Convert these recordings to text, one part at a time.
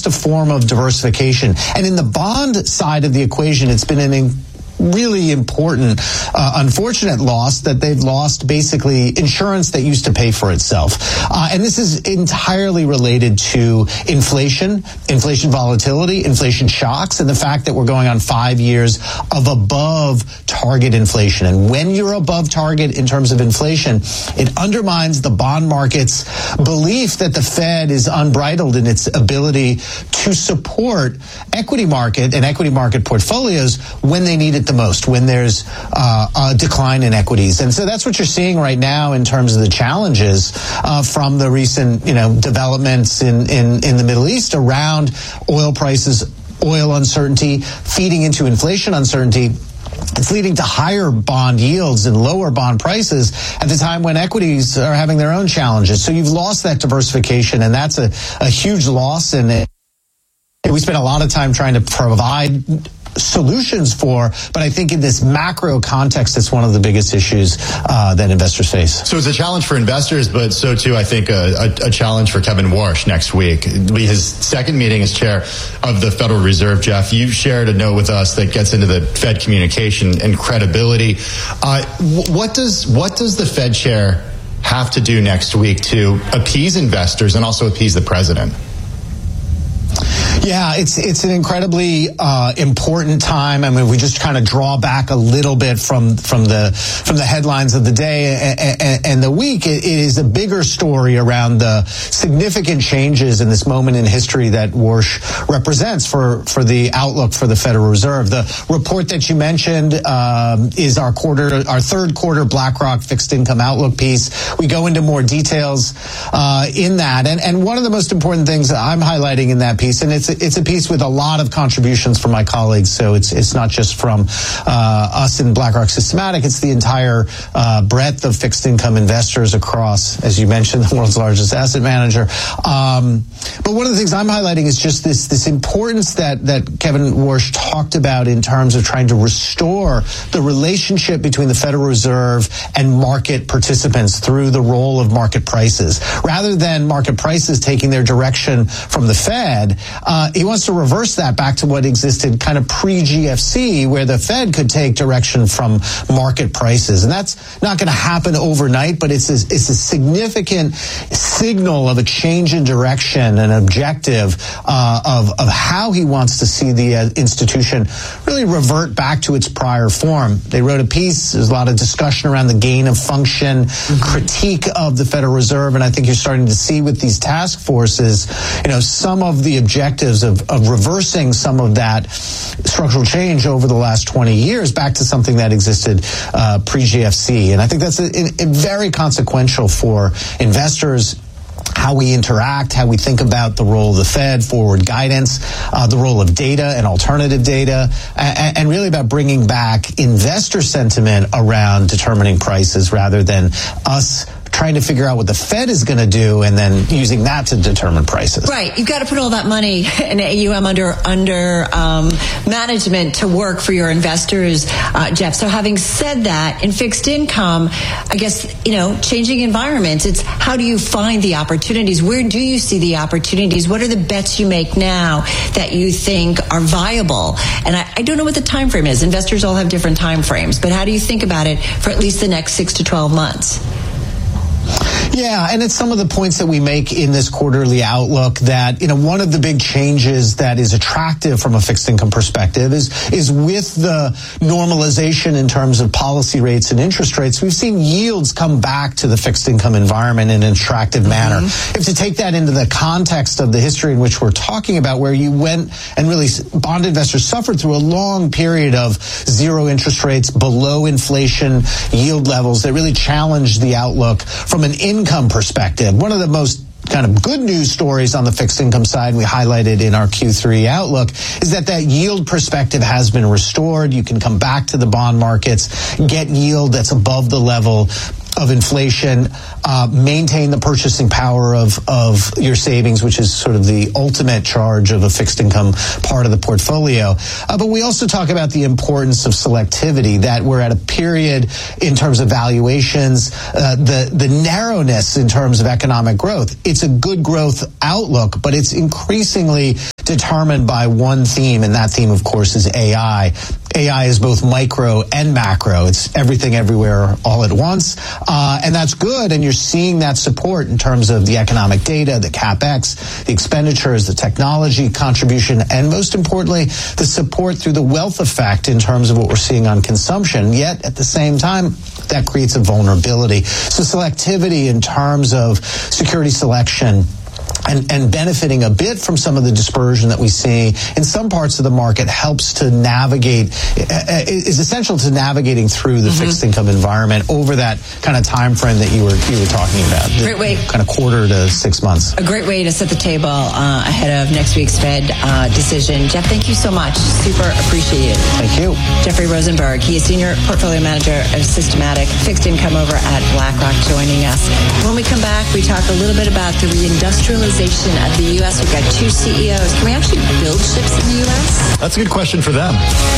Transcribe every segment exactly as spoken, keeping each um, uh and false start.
a form of diversification. And in the bond side of the equation, it's been an really important, uh, unfortunate loss that they've lost basically insurance that used to pay for itself. Uh, and this is entirely related to inflation, inflation volatility, inflation shocks, and the fact that we're going on five years of above target inflation. And when you're above target in terms of inflation, it undermines the bond market's belief that the Fed is unbridled in its ability to support equity market and equity market portfolios when they need it the most, when there's uh, a decline in equities. And so that's what you're seeing right now in terms of the challenges uh, from the recent, you know, developments in, in, in the Middle East around oil prices, oil uncertainty, feeding into inflation uncertainty. It's leading to higher bond yields and lower bond prices at the time when equities are having their own challenges. So you've lost that diversification, and that's a, a huge loss. And it, we spent a lot of time trying to provide solutions for, but I think in this macro context, it's one of the biggest issues uh, that investors face. So it's a challenge for investors, but so too, I think, a, a, a challenge for Kevin Warsh next week. It'll be his second meeting as chair of the Federal Reserve. Jeff, you've shared a note with us that gets into the Fed communication and credibility. Uh, what does what does the Fed chair have to do next week to appease investors and also appease the president? Yeah, it's it's an incredibly uh, important time. I mean, we just kind of draw back a little bit from from the from the headlines of the day and, and, and the week. It, it is a bigger story around the significant changes in this moment in history that Warsh represents for for the outlook for the Federal Reserve. The report that you mentioned um, is our quarter, our third quarter BlackRock fixed income outlook piece. We go into more details uh, in that, and and one of the most important things I'm highlighting in that piece, and it's It's a piece with a lot of contributions from my colleagues, so it's it's not just from uh, us in BlackRock Systematic. It's the entire uh, breadth of fixed income investors across, as you mentioned, the world's largest asset manager. Um, but one of the things I'm highlighting is just this this importance that that Kevin Warsh talked about in terms of trying to restore the relationship between the Federal Reserve and market participants through the role of market prices, rather than market prices taking their direction from the Fed. Uh, he wants to reverse that back to what existed kind of pre-G F C, where the Fed could take direction from market prices. And that's not going to happen overnight, but it's a, it's a significant signal of a change in direction and objective uh, of, of how he wants to see the uh, institution really revert back to its prior form. They wrote a piece, there's a lot of discussion around the gain of function, mm-hmm. critique of the Federal Reserve, and I think you're starting to see with these task forces, you know, some of the objectives Of, of reversing some of that structural change over the last twenty years back to something that existed uh, pre-G F C. And I think that's a, a very consequential for investors, how we interact, how we think about the role of the Fed, forward guidance, uh, the role of data and alternative data, and, and really about bringing back investor sentiment around determining prices rather than us trying to figure out what the Fed is going to do and then using that to determine prices. Right. You've got to put all that money in A U M under under um, management to work for your investors, uh, Jeff. So having said that, in fixed income, I guess, you know, changing environments, it's how do you find the opportunities? Where do you see the opportunities? What are the bets you make now that you think are viable? And I, I don't know what the time frame is. Investors all have different time frames, but how do you think about it for at least the next six to twelve months? Yeah, and it's some of the points that we make in this quarterly outlook that, you know, one of the big changes that is attractive from a fixed income perspective is is with the normalization in terms of policy rates and interest rates, we've seen yields come back to the fixed income environment in an attractive manner. Mm-hmm. If to take that into the context of the history in which we're talking about, where you went and really bond investors suffered through a long period of zero interest rates, below inflation yield levels that really challenged the outlook from an income income perspective. One of the most kind of good news stories on the fixed income side we highlighted in our Q three outlook is that that yield perspective has been restored. You can come back to the bond markets, get yield that's above the level of inflation, uh, maintain the purchasing power of, of your savings, which is sort of the ultimate charge of a fixed income part of the portfolio. Uh, but we also talk about the importance of selectivity, that we're at a period in terms of valuations, uh, the, the narrowness in terms of economic growth. It's a good growth outlook, but it's increasingly determined by one theme, and that theme, of course, is A I. A I is both micro and macro. It's everything everywhere all at once. Uh, and that's good. And you're seeing that support in terms of the economic data, the CapEx, the expenditures, the technology contribution, and most importantly, the support through the wealth effect in terms of what we're seeing on consumption. Yet at the same time, that creates a vulnerability. So selectivity in terms of security selection, And, and benefiting a bit from some of the dispersion that we see in some parts of the market helps to navigate, is essential to navigating through the mm-hmm. fixed income environment over that kind of time frame that you were you were talking about. Great way. Kind of quarter to six months. A great way to set the table uh, ahead of next week's Fed uh, decision. Jeff, thank you so much. Super appreciated. Thank you. Jeffrey Rosenberg. He is Senior Portfolio Manager of Systematic Fixed Income over at BlackRock, joining us. When we come back, we talk a little bit about the reindustrialization of the U S. We've got two C E Os. Can we actually build ships in the U S? That's a good question for them.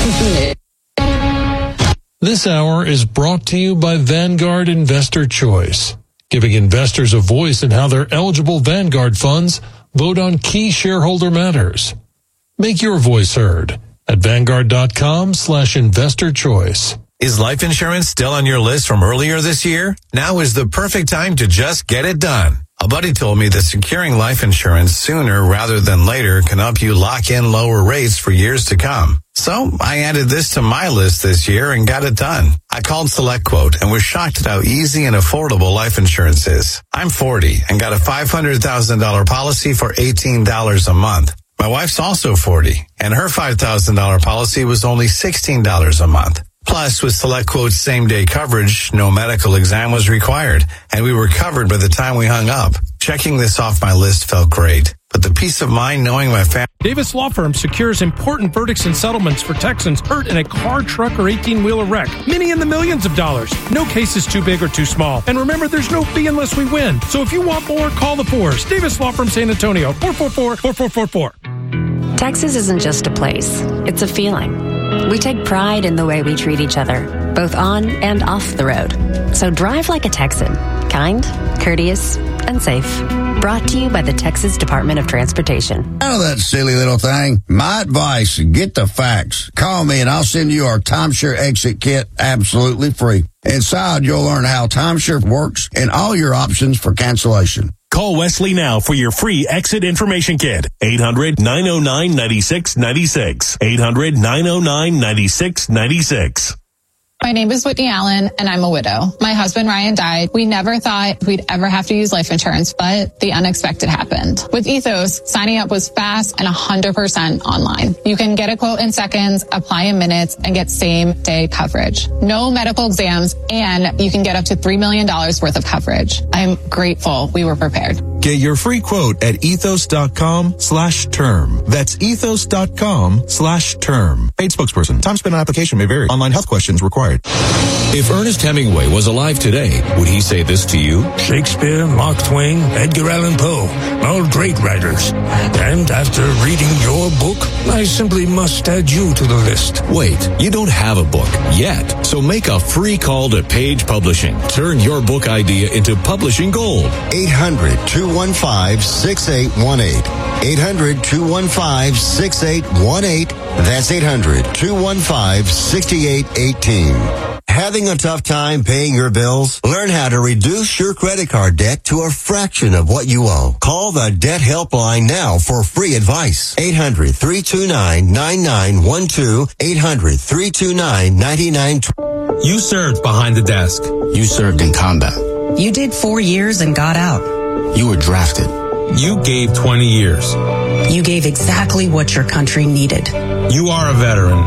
This hour is brought to you by Vanguard Investor Choice, giving investors a voice in how their eligible Vanguard funds vote on key shareholder matters. Make your voice heard at Vanguard.com slash investor choice. Is life insurance still on your list from earlier this year? Now is the perfect time to just get it done. A buddy told me that securing life insurance sooner rather than later can help you lock in lower rates for years to come. So I added this to my list this year and got it done. I called SelectQuote and was shocked at how easy and affordable life insurance is. I'm forty and got a five hundred thousand dollars policy for eighteen dollars a month. My wife's also forty and her five thousand dollars policy was only sixteen dollars a month. Plus, with SelectQuote's same-day coverage, no medical exam was required, and we were covered by the time we hung up. Checking this off my list felt great, but the peace of mind knowing my family... Davis Law Firm secures important verdicts and settlements for Texans hurt in a car, truck, or eighteen-wheeler wreck. Many in the millions of dollars. No case is too big or too small. And remember, there's no fee unless we win. So if you want more, call the Fours. Davis Law Firm San Antonio, four four four, four four four four. Texas isn't just a place. It's a feeling. We take pride in the way we treat each other, both on and off the road. So drive like a Texan. Kind, courteous, and safe. Brought to you by the Texas Department of Transportation. Oh, that silly little thing. My advice, get the facts. Call me and I'll send you our timeshare exit kit absolutely free. Inside, you'll learn how timeshare works and all your options for cancellation. Call Wesley now for your free exit information kit. eight hundred, nine oh nine, nine six nine six. eight hundred, nine oh nine, nine six nine six. My name is Whitney Allen, and I'm a widow. My husband, Ryan, died. We never thought we'd ever have to use life insurance, but the unexpected happened. With Ethos, signing up was fast and one hundred percent online. You can get a quote in seconds, apply in minutes, and get same-day coverage. No medical exams, and you can get up to three million dollars worth of coverage. I'm grateful we were prepared. Get your free quote at ethos.com slash term. That's ethos.com slash term. Paid spokesperson. Time spent on application may vary. Online health questions required. If Ernest Hemingway was alive today, would he say this to you? Shakespeare, Mark Twain, Edgar Allan Poe, all great writers. And after reading your book, I simply must add you to the list. Wait, you don't have a book yet. So make a free call to Page Publishing. Turn your book idea into publishing gold. eight hundred, two one five, six eight one eight. eight hundred, two one five, six eight one eight. That's eight hundred, two one five, six eight one eight. Having a tough time paying your bills? Learn how to reduce your credit card debt to a fraction of what you owe. Call the Debt Helpline now for free advice. eight hundred, three two nine, nine nine one two. eight hundred, three two nine, nine nine two zero. You served behind the desk. You served in combat. You did four years and got out. You were drafted. You gave twenty years. You gave exactly what your country needed. You are a veteran.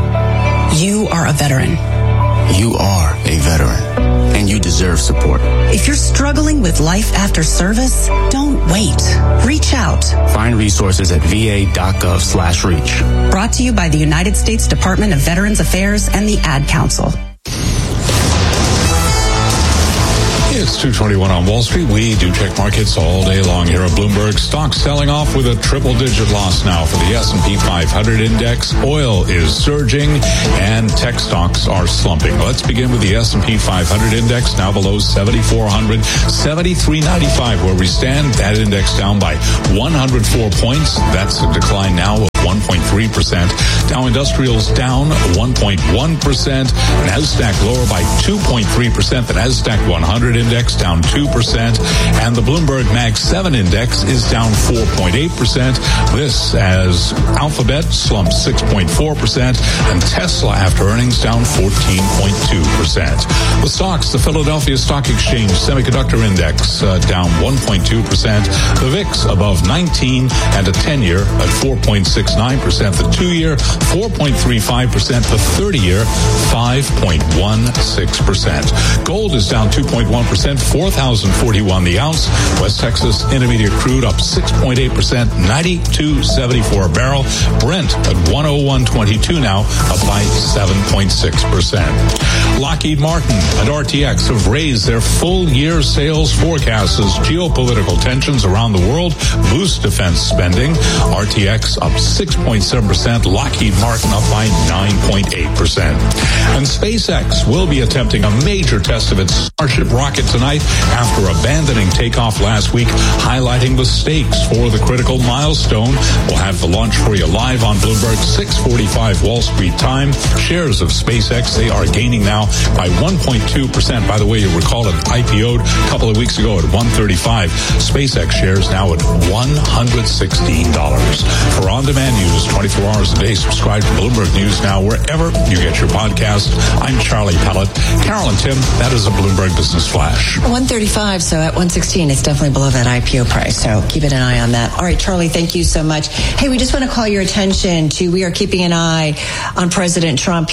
You are a veteran. You are a veteran, and you deserve support. If you're struggling with life after service, don't wait. Reach out. Find resources at va.gov slash reach. Brought to you by the United States Department of Veterans Affairs and the Ad Council. It's It's two twenty-one on Wall Street. We do check markets all day long here at Bloomberg. Stocks selling off with a triple-digit loss now for the S and P five hundred index. Oil is surging, and tech stocks are slumping. Let's begin with the S and P five hundred index, now below seventy-four hundred, seventy-three ninety-five where we stand. That index down by one hundred four points. That's a decline now of one point three percent. Dow Industrials down one point one percent. NASDAQ lower by two point three percent. The NASDAQ one hundred index down two percent. And the Bloomberg Mag seven index is down four point eight percent. This as Alphabet slumped six point four percent and Tesla after earnings down fourteen point two percent. The stocks, the Philadelphia Stock Exchange Semiconductor Index uh, down one point two percent. The V I X above nineteen and a ten-year at four point six nine percent. The two-year four point three five percent. The thirty-year five point one six percent. Gold is down two point one percent, four thousand forty-one the ounce. West Texas Intermediate crude up six point eight percent, ninety-two seventy-four a barrel. Brent at one oh one twenty-two now, up by seven point six percent. Lockheed Martin and R T X have raised their full-year sales forecasts as geopolitical tensions around the world boost defense spending. R T X up six point seven percent, Lockheed Martin up by nine point eight percent. And SpaceX will be attempting a major test of its Starship rocket tonight after abandoning takeoff last week, highlighting the stakes for the critical milestone. We'll have the launch for you live on Bloomberg, six forty-five Wall Street time. Shares of SpaceX, they are gaining now by one point two percent. By the way, you recall it I P O'd a couple of weeks ago at one thirty-five. SpaceX shares now at one hundred sixteen dollars. For on-demand news twenty-four hours a day, subscribe to Bloomberg News Now wherever you get your podcast. I'm Charlie Pellet. Carol and Tim, that is a Bloomberg Business Flash. one thirty-five, so at one sixteen, it's definitely below that I P O price, so keep an eye on that. All right, Charlie, thank you so much. Hey, we just want to call your attention to, we are keeping an eye on President Trump.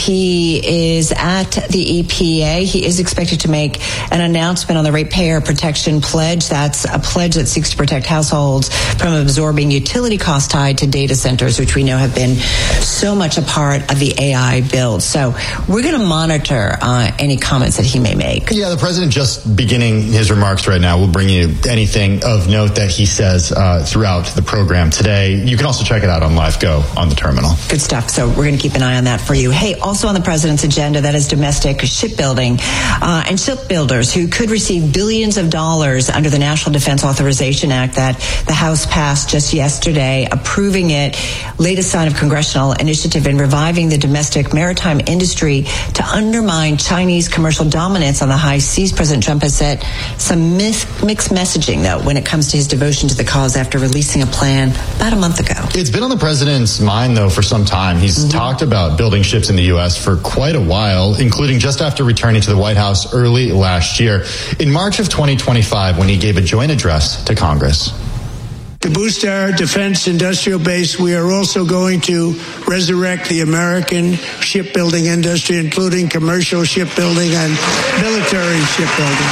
He is at the E P A. He is expected to make an announcement on the Ratepayer Protection Pledge. That's a pledge that seeks to protect households from absorbing utility costs tied to data centers, which we know have been so much a part of the A I build. So we're going to monitor uh, any comments that he may make. Yeah, the president just beginning his remarks right now. We'll bring you anything of note that he says uh, throughout the program today. You can also check it out on Live Go on the terminal. Good stuff. So we're going to keep an eye on that for you. Hey, also on the president's agenda, that is domestic shipbuilding uh, and shipbuilders who could receive billions of dollars under the National Defense Authorization Act that the House passed just yesterday, approving it. Latest sign of congressional initiative in reviving the domestic maritime industry to undermine Chinese commercial dominance on the high seas. President Trump has said some myth, mixed messaging, though, when it comes to his devotion to the cause after releasing a plan about a month ago. It's been on the president's mind, though, for some time. He's mm-hmm. talked about building ships in the U S for quite a while, including just after returning to the White House early last year. In March of twenty twenty-five, when he gave a joint address to Congress. To boost our defense industrial base, we are also going to resurrect the American shipbuilding industry, including commercial shipbuilding and military shipbuilding.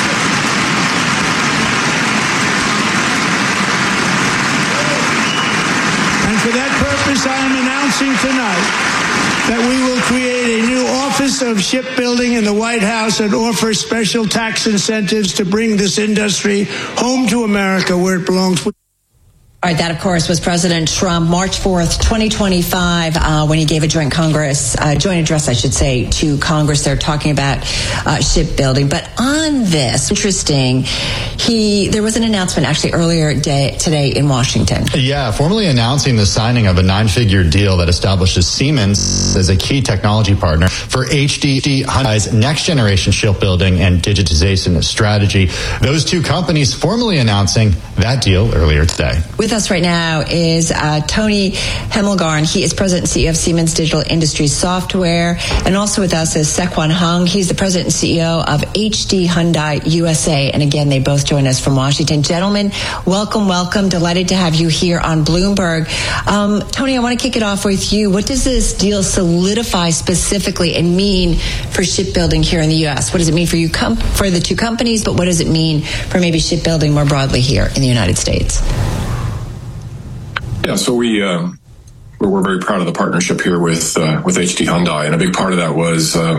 And for that purpose, I am announcing tonight that we will create a new Office of Shipbuilding in the White House and offer special tax incentives to bring this industry home to America where it belongs. All right, that, of course, was President Trump, March fourth, twenty twenty-five, uh, when he gave a joint Congress, uh, joint address, I should say, to Congress. They're talking about uh, shipbuilding. But on this, interesting, he there was an announcement actually earlier day, today in Washington. Yeah, formally announcing the signing of a nine-figure deal that establishes Siemens as a key technology partner for H D Hyundai's next-generation shipbuilding and digitization strategy. Those two companies formally announcing that deal earlier today. With us right now is uh, Tony Hemmelgarn. He is president and C E O of Siemens Digital Industries Software. And also with us is Sekwon Hung. He's the president and C E O of H D Hyundai U S A. And again, they both join us from Washington. Gentlemen, welcome, welcome. Delighted to have you here on Bloomberg. Um, Tony, I want to kick it off with you. What does this deal solidify specifically and mean for shipbuilding here in the U S? What does it mean for you, com- for the two companies, but what does it mean for maybe shipbuilding more broadly here in the United States? Yeah, so we um, we're, we're very proud of the partnership here with uh, with H D Hyundai, and a big part of that was um,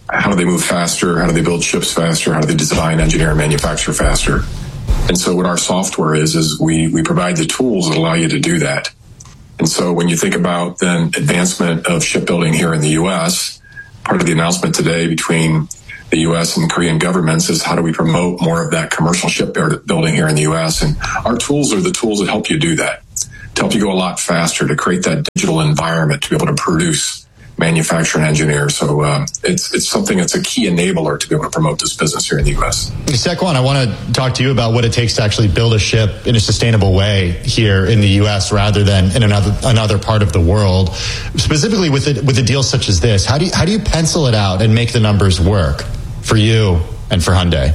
how do they move faster? How do they build ships faster? How do they design, engineer, and manufacture faster? And so what our software is, is we, we provide the tools that allow you to do that. And so when you think about then advancement of shipbuilding here in the U S, part of the announcement today between the U S and Korean governments is how do we promote more of that commercial shipbuilding here in the U S? And our tools are the tools that help you do that, to help you go a lot faster, to create that digital environment, to be able to produce, manufacture, and engineer. So uh, it's it's something that's a key enabler to be able to promote this business here in the U S. Sequan, I want to talk to you about what it takes to actually build a ship in a sustainable way here in the U S rather than in another another part of the world. Specifically with a, with a deal such as this, how do you, how do you pencil it out and make the numbers work for you and for Hyundai?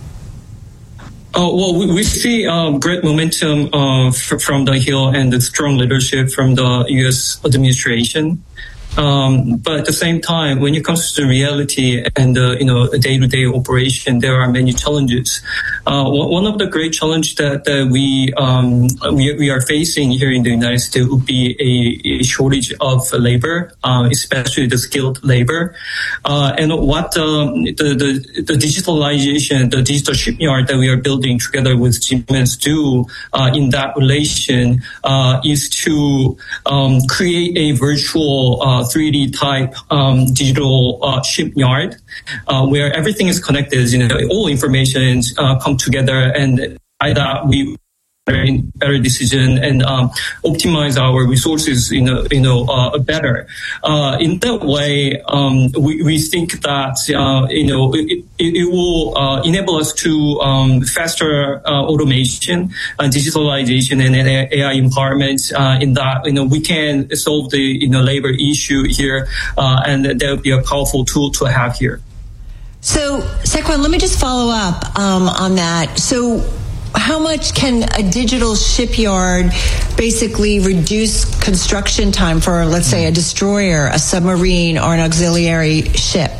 Uh, well, we, we see um, great momentum uh, f- from the Hill and the strong leadership from the U S administration. Um, but at the same time, when it comes to the reality and uh, you know, a day-to-day operation, there are many challenges. Uh, one of the great challenges that, that we, um, we we are facing here in the United States would be a, a shortage of labor, uh, especially the skilled labor. Uh, and what um, the, the the digitalization, the digital shipyard that we are building together with Siemens do uh, in that relation uh, is to um, create a virtual uh, three D type um, digital uh, shipyard uh, where everything is connected. You know, all information uh, come together, and by that we make better decision and um, optimize our resources. You know, you know, uh, better. Uh, in that way, um, we we think that uh, you know it, it, it will uh, enable us to um, faster uh, automation, uh, digitalization, and A I empowerment. Uh, in that, you know, we can solve the you know labor issue here, uh, and that would be a powerful tool to have here. So, Sequan, let me just follow up um, on that. So, how much can a digital shipyard basically reduce construction time for, let's say, a destroyer, a submarine, or an auxiliary ship?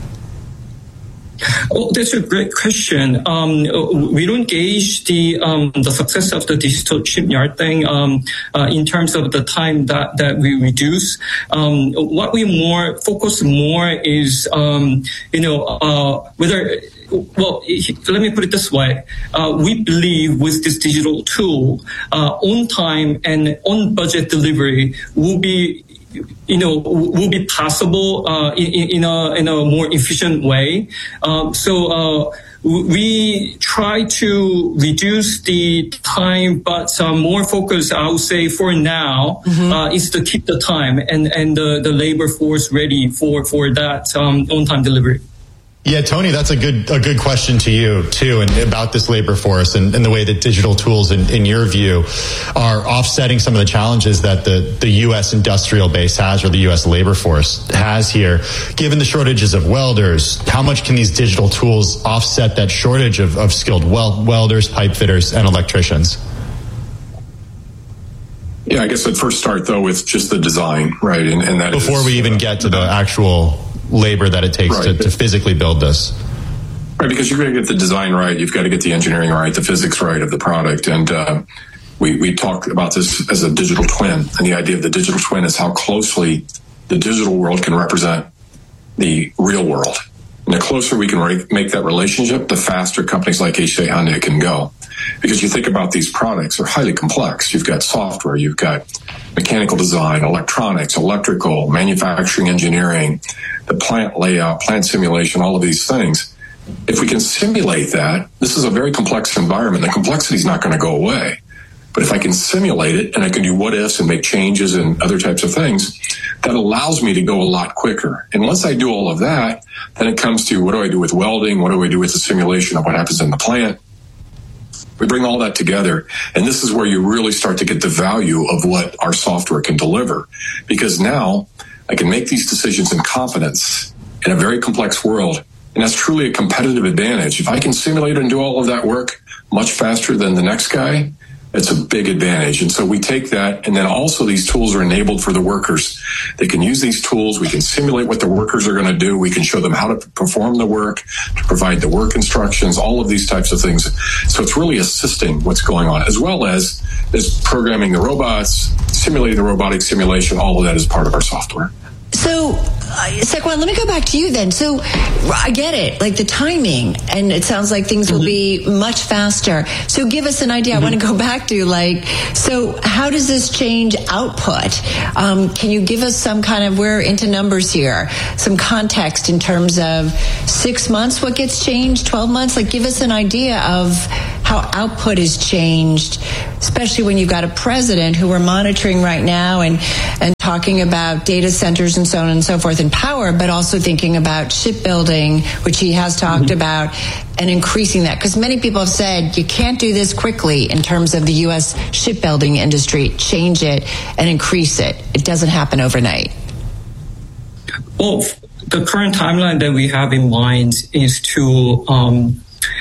Oh, that's a great question. Um, we don't gauge the um, the success of the digital shipyard thing um, uh, in terms of the time that, that we reduce. Um, what we more focus more is, um, you know, uh, whether. Well, let me put it this way. Uh, we believe with this digital tool, uh, on time and on budget delivery will be, you know, will be possible uh, in, in a in a more efficient way. Um, so uh, we try to reduce the time, but uh, more focus, I would say, for now, mm-hmm. uh, is to keep the time and and the, the labor force ready for for that um, on time delivery. Yeah, Tony, that's a good a good question to you, too, and about this labor force and, and the way that digital tools, in, in your view, are offsetting some of the challenges that the, the U S industrial base has or the U S labor force has here. Given the shortages of welders, how much can these digital tools offset that shortage of, of skilled weld, welders, pipe fitters, and electricians? Yeah, I guess I'd first start, though, with just the design, right? And, and that Before is, we even get to the actual labor that it takes right. to, to physically build this. Right, because you've got to get the design right, you've got to get the engineering right, the physics right of the product. And uh, we, we talk about this as a digital twin. And the idea of the digital twin is how closely the digital world can represent the real world. And the closer we can re- make that relationship, the faster companies like H C Hyundai can go. Because you think about these products, they're highly complex. You've got software, you've got mechanical design, electronics, electrical, manufacturing, engineering, the plant layout, plant simulation, all of these things. If we can simulate that, this is a very complex environment. The complexity is not going to go away. But if I can simulate it and I can do what ifs and make changes and other types of things, that allows me to go a lot quicker. And once I do all of that, then it comes to what do I do with welding? What do I do with the simulation of what happens in the plant? We bring all that together, and this is where you really start to get the value of what our software can deliver. Because now I can make these decisions in confidence in a very complex world, and that's truly a competitive advantage. If I can simulate and do all of that work much faster than the next guy, it's a big advantage. And so we take that, and then also these tools are enabled for the workers. They can use these tools. We can simulate what the workers are going to do. We can show them how to perform the work, to provide the work instructions, all of these types of things. So it's really assisting what's going on, as well as, as programming the robots, simulating the robotic simulation. All of that is part of our software. So Sequan, let me go back to you then. So I get it, like the timing, and it sounds like things will be much faster. So give us an idea. Mm-hmm. I want to go back to like, so how does this change output? Um, can you give us some kind of, we're into numbers here, some context in terms of six months, what gets changed, twelve months? Like give us an idea of how output is changed, especially when you've got a president who we're monitoring right now and, and talking about data centers and so on and so forth and power, but also thinking about shipbuilding, which he has talked mm-hmm. about, and increasing that. Because many people have said you can't do this quickly in terms of the U S shipbuilding industry, change it and increase it. It doesn't happen overnight. Well, the current timeline that we have in mind is to um,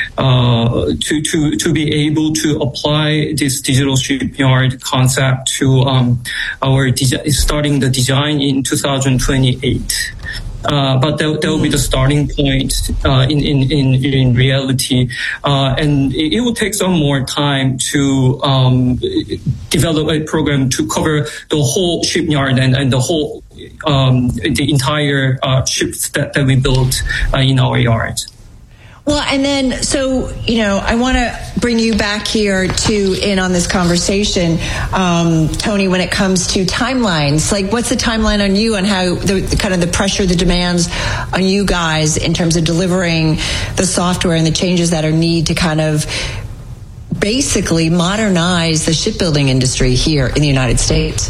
uh, to to to be able to apply this digital shipyard concept to um, our de- starting the design in two thousand twenty-eight. Uh, but that, that will be the starting point uh, in, in, in, in reality. Uh, and it, it will take some more time to um, develop a program to cover the whole shipyard and, and the whole, um, the entire uh, ships that, that we built uh, in our yard. Well, and then, so, you know, I want to bring you back here to in on this conversation, um, Tony, when it comes to timelines. Like, what's the timeline on you and how the, the kind of the pressure, the demands on you guys in terms of delivering the software and the changes that are need to kind of basically modernize the shipbuilding industry here in the United States?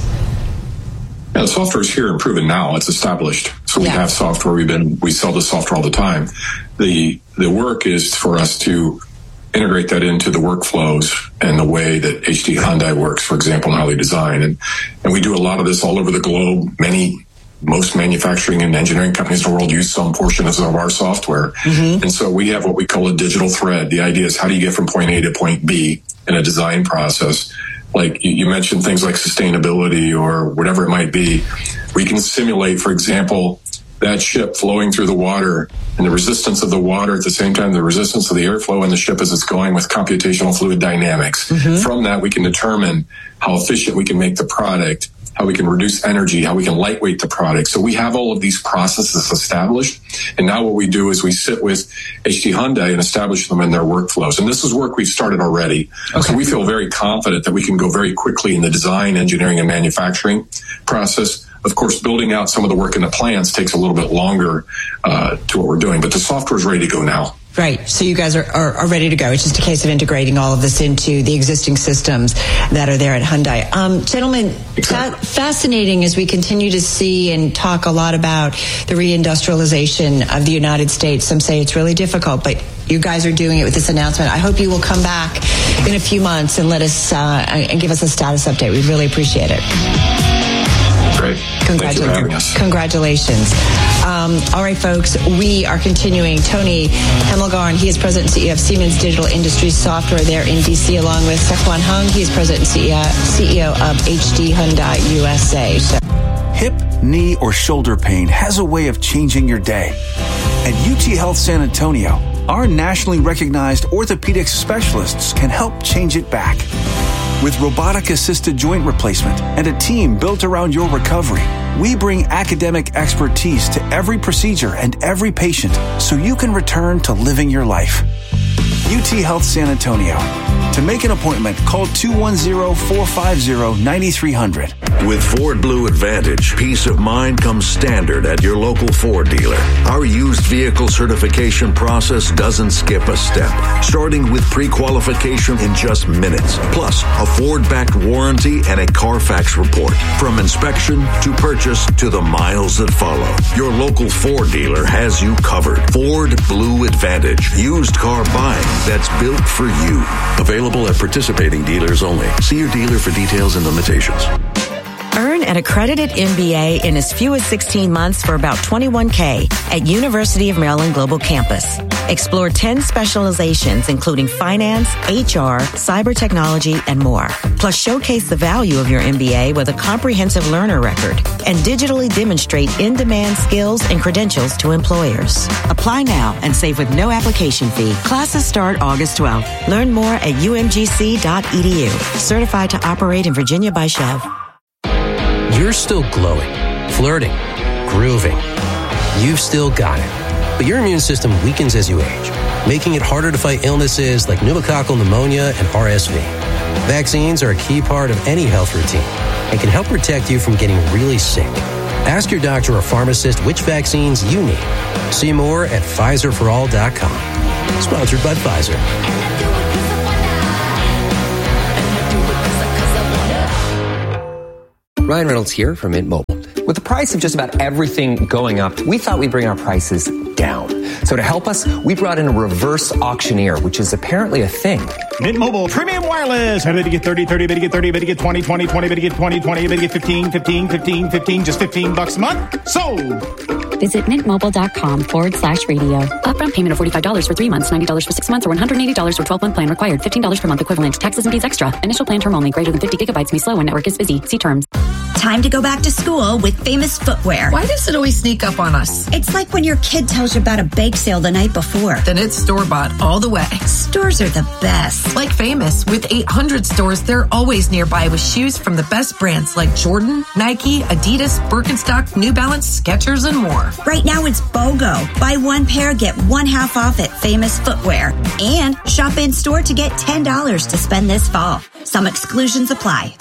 Yeah, the software is here and proven now. It's established. So we yeah. have software. We've been, we sell the software all the time. The, the work is for us to integrate that into the workflows and the way that H D Hyundai works, for example, and how they design. And, and we do a lot of this all over the globe. Many, most manufacturing and engineering companies in the world use some portion of our software. Mm-hmm. And so we have what we call a digital thread. The idea is how do you get from point A to point B in a design process? Like you mentioned things like sustainability or whatever it might be. We can simulate, for example, that ship flowing through the water and the resistance of the water at the same time, the resistance of the airflow in the ship as it's going with computational fluid dynamics. Mm-hmm. From that, we can determine how efficient we can make the product, how we can reduce energy, how we can lightweight the product. So we have all of these processes established. And now what we do is we sit with H D Hyundai and establish them in their workflows. And this is work we've started already. Okay. So we feel very confident that we can go very quickly in the design, engineering, and manufacturing process. Of course, building out some of the work in the plants takes a little bit longer uh, to what we're doing. But the software is ready to go now. Right. So you guys are, are, are ready to go. It's just a case of integrating all of this into the existing systems that are there at Hyundai. Um, gentlemen, fa- fascinating as we continue to see and talk a lot about the reindustrialization of the United States. Some say it's really difficult, but you guys are doing it with this announcement. I hope you will come back in a few months and let us uh, and give us a status update. We'd really appreciate it. Great. Congratulations. Congratulations. Um, all right, folks, we are continuing. Tony Hemmelgarn, he is President and C E O of Siemens Digital Industries Software there in D C, along with Sequan Hung, he is President and C E O of H D Hyundai U S A. So- Hip, knee, or shoulder pain has a way of changing your day. At U T Health San Antonio, our nationally recognized orthopedic specialists can help change it back. With robotic-assisted joint replacement and a team built around your recovery, we bring academic expertise to every procedure and every patient so you can return to living your life. U T Health San Antonio. To make an appointment, call two one zero, four five zero, nine three zero zero. With Ford Blue Advantage, peace of mind comes standard at your local Ford dealer. Our used vehicle certification process doesn't skip a step, starting with pre-qualification in just minutes, plus a Ford-backed warranty and a Carfax report. From inspection to purchase to the miles that follow, your local Ford dealer has you covered. Ford Blue Advantage, used car buying that's built for you. Available at participating dealers only. See your dealer for details and limitations. Earn an accredited M B A in as few as sixteen months for about twenty-one thousand dollars at University of Maryland Global Campus. Explore ten specializations, including finance, H R, cyber technology, and more. Plus, showcase the value of your M B A with a comprehensive learner record and digitally demonstrate in-demand skills and credentials to employers. Apply now and save with no application fee. Classes start August twelfth. Learn more at u m g c dot e d u. Certified to operate in Virginia by Chev. You're still glowing, flirting, grooving, you've still got it. But your immune system weakens as you age, making it harder to fight illnesses like pneumococcal pneumonia and R S V. Vaccines are a key part of any health routine and can help protect you from getting really sick. Ask your doctor or pharmacist which vaccines you need. See more at Pfizer for all dot com. Sponsored by Pfizer. Ryan Reynolds here from Mint Mobile. With the price of just about everything going up, we thought we'd bring our prices down. So to help us, we brought in a reverse auctioneer, which is apparently a thing. Mint Mobile Premium Wireless. I bet you get thirty, thirty, bet you get thirty, bet you get twenty, twenty, twenty, bet you get twenty, twenty, bet you get fifteen, fifteen, fifteen, fifteen, just fifteen bucks a month. Sold! Visit mintmobile.com forward slash radio. Upfront payment of forty-five dollars for three months, ninety dollars for six months, or one hundred eighty dollars for twelve-month plan required. fifteen dollars per month equivalent. Taxes and fees extra. Initial plan term only. Greater than fifty gigabytes may slow when network is busy. See terms. Time to go back to school with Famous Footwear. Why does it always sneak up on us? It's like when your kid tells you about a bake sale the night before. Then it's store-bought all the way. Stores are the best. Like Famous. With eight hundred stores, they're always nearby with shoes from the best brands like Jordan, Nike, Adidas, Birkenstock, New Balance, Skechers, and more. Right now it's BOGO. Buy one pair, get one half off at Famous Footwear. And shop in store to get ten dollars to spend this fall. Some exclusions apply.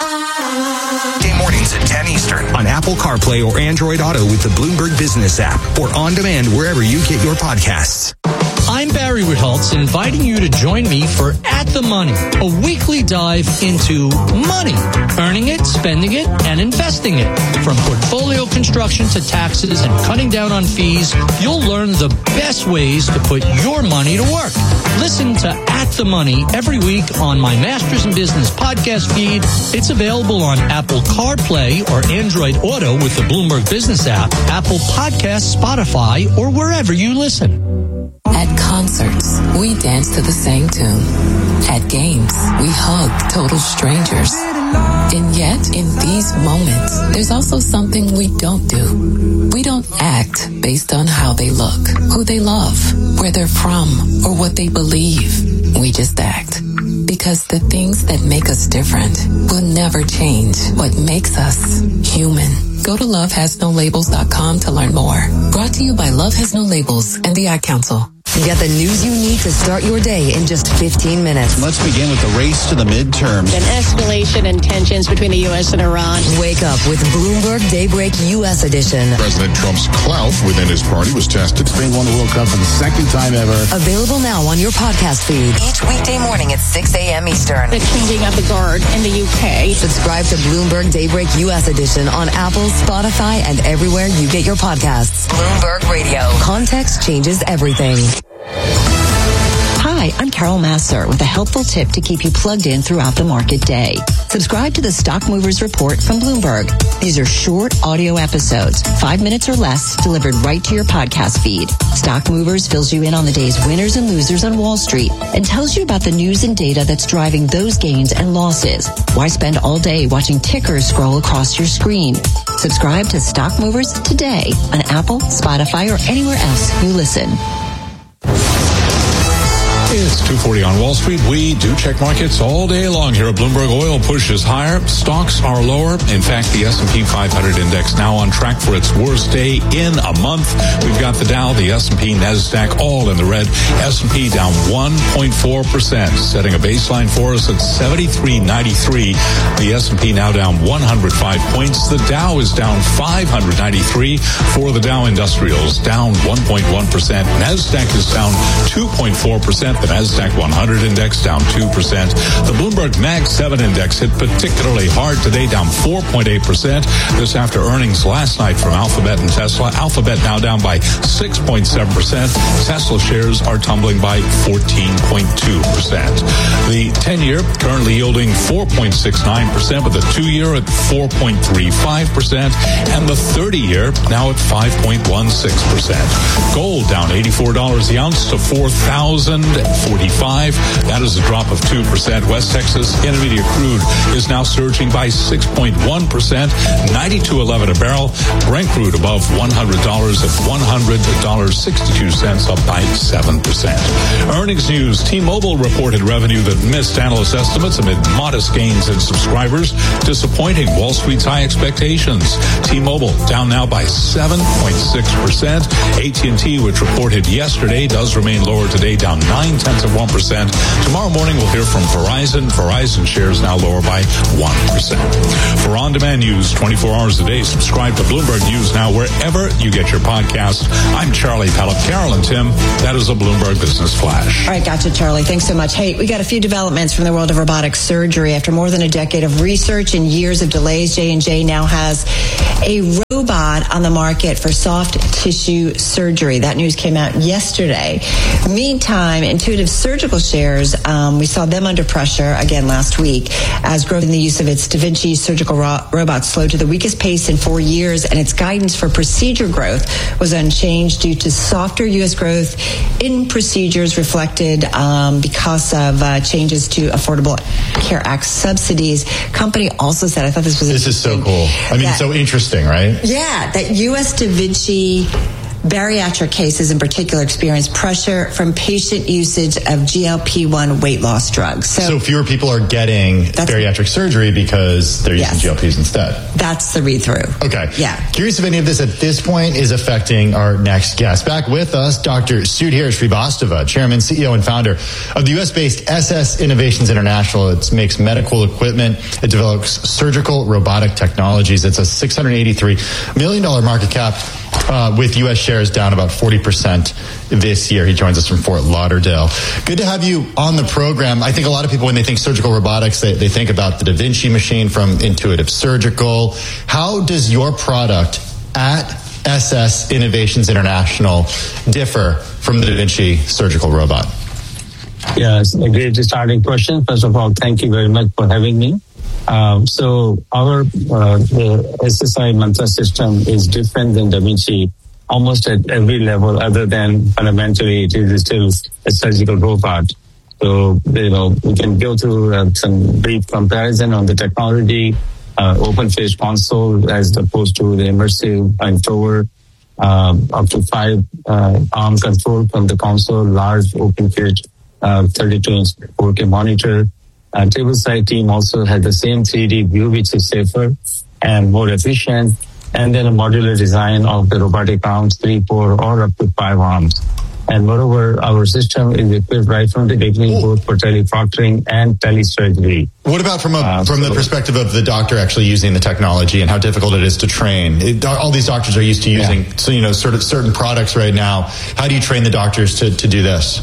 Day mornings at ten Eastern on Apple CarPlay or Android Auto with the Bloomberg Business app or on demand wherever you get your podcasts. I'm Barry Ritholtz, inviting you to join me for At the Money, a weekly dive into money, earning it, spending it, and investing it. From portfolio construction to taxes and cutting down on fees, you'll learn the best ways to put your money to work. Listen to At the Money every week on my Masters in Business podcast feed. It's available on Apple CarPlay or Android Auto with the Bloomberg Business app, Apple Podcasts, Spotify, or wherever you listen. At concerts, we dance to the same tune. At games, we hug total strangers. And yet, in these moments, there's also something we don't do. We don't act based on how they look, who they love, where they're from, or what they believe. We just act. Because the things that make us different will never change what makes us human. Go to love has no labels dot com to learn more. Brought to you by Love Has No Labels and the Ad Council. Get the news you need to start your day in just fifteen minutes. Let's begin with the race to the midterms. An escalation in tensions between the U S and Iran. Wake up with Bloomberg Daybreak U S edition. President Trump's clout within his party was tested. Spain won the World Cup for the second time ever. Available now on your podcast feed. Each weekday morning at six a.m. Eastern. The changing of the guard in the U K. Subscribe to Bloomberg Daybreak U S edition on Apple, Spotify, and everywhere you get your podcasts. Bloomberg Radio. Context changes everything. Hi, I'm Carol Masser with a helpful tip to keep you plugged in throughout the market day. Subscribe to the Stock Movers Report from Bloomberg. These are short audio episodes, five minutes or less, delivered right to your podcast feed. Stock Movers fills you in on the day's winners and losers on Wall Street and tells you about the news and data that's driving those gains and losses. Why spend all day watching tickers scroll across your screen? Subscribe to Stock Movers today on Apple, Spotify, or anywhere else you listen. It's two forty on Wall Street. We do check markets all day long here at Bloomberg. Oil pushes higher. Stocks are lower. In fact, the S and P five hundred index now on track for its worst day in a month. We've got the Dow, the S and P, NASDAQ all in the red. S and P down one point four percent, setting a baseline for us at seventy-three ninety-three. The S and P now down one hundred five points. The Dow is down five hundred ninety-three for the Dow Industrials, down one point one percent. NASDAQ is down two point four percent. The NASDAQ one hundred index down two percent. The Bloomberg Mag seven index hit particularly hard today, down four point eight percent. This after earnings last night from Alphabet and Tesla. Alphabet now down by six point seven percent. Tesla shares are tumbling by fourteen point two percent. The ten-year currently yielding four point six nine percent, with the two-year at four point three five percent, and the thirty-year now at five point one six percent. Gold down eighty-four dollars the ounce to four thousand forty-five. That is a drop of two percent. West Texas Intermediate crude is now surging by six point one percent, ninety-two eleven a barrel. Brent crude above one hundred dollars at one hundred dollars and sixty-two cents, up by seven percent. Earnings news. T-Mobile reported revenue that missed analyst estimates amid modest gains in subscribers, disappointing Wall Street's high expectations. T-Mobile down now by seven point six percent. A T and T, which reported yesterday, does remain lower today, down nine tenths of one percent. Tomorrow morning, we'll hear from Verizon. Verizon shares now lower by one percent. For on-demand news twenty-four hours a day, subscribe to Bloomberg News now wherever you get your podcast. I'm Charlie Pellip. Carol and Tim, that is a Bloomberg Business Flash. All right, gotcha, Charlie. Thanks so much. Hey, we got a few developments from the world of robotic surgery. After more than a decade of research and years of delays, J and J now has a robot on the market for soft tissue surgery. That news came out yesterday. Meantime, Intuitive Surgical shares, um, we saw them under pressure again last week as growth in the use of its Da Vinci surgical ro- robots slowed to the weakest pace in four years, and its guidance for procedure growth was unchanged due to softer U S growth in procedures reflected um, because of uh, changes to Affordable Care Act subsidies. Company also said, I thought this was This is so cool. I mean, that, so interesting, right? Yeah, that U S Da Vinci bariatric cases in particular experience pressure from patient usage of G L P one weight loss drugs. So, so fewer people are getting bariatric surgery because they're using yes. G L Ps instead. That's the read-through. Okay. Yeah. Curious if any of this at this point is affecting our next guest. Back with us, Doctor Sudhir Srivastava, Chairman, C E O, and founder of the U S-based S S Innovations International. It makes medical equipment. It develops surgical robotic technologies. It's a six hundred eighty-three million dollars market cap uh, with U S shares down about forty percent this year. He joins us from Fort Lauderdale. Good to have you on the program. I think a lot of people, when they think surgical robotics, they, they think about the Da Vinci machine from Intuitive Surgical. How does your product at S S Innovations International differ from the Da Vinci surgical robot? Yeah, it's a great starting question. First of all, thank you very much for having me. Um, so our uh, the S S I Mantra system is different than Da Vinci almost at every level, other than fundamentally it is still a surgical robot. So, you know, we can go through uh, some brief comparison on the technology, uh, open-faced console as opposed to the immersive and tower, um, up to five uh, arm control from the console, large open-faced uh, thirty-two inch four K monitor. Uh, tableside team also had the same three D view, which is safer and more efficient. And then a modular design of the robotic arms, three, four, or up to five arms. And moreover, our system is equipped right from the beginning, both for teleproctoring and telesurgery. What about from a, uh, from so, the perspective of the doctor actually using the technology and how difficult it is to train? It, all these doctors are used to using, yeah. so you know, sort of certain products right now. How do you train the doctors to, to do this?